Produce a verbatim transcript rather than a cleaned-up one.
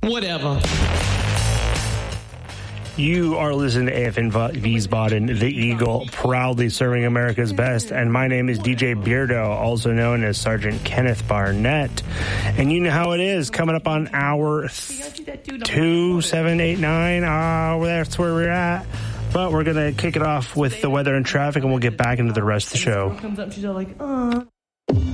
Whatever. You are listening to A F N Wiesbaden, the Eagle, proudly serving America's best. And my name is D J Beardo, also known as Sergeant Kenneth Barnett. And you know how it is. Coming up on hour two, seven, eight, nine. Uh, that's where we're at. But we're going to kick it off with the weather and traffic, and we'll get back into the rest of the show. Comes up, she's all like, uh.